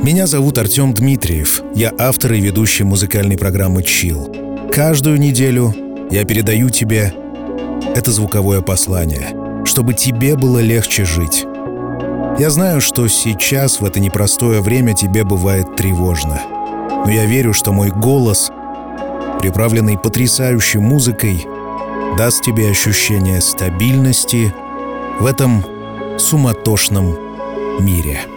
Меня зовут Артем Дмитриев. Я автор и ведущий музыкальной программы Chill. Каждую неделю я передаю тебе это звуковое послание, чтобы тебе было легче жить. Я знаю, что сейчас, в это непростое время, тебе бывает тревожно. Но я верю, что мой голос, приправленный потрясающей музыкой, даст тебе ощущение стабильности в этом суматошном мире.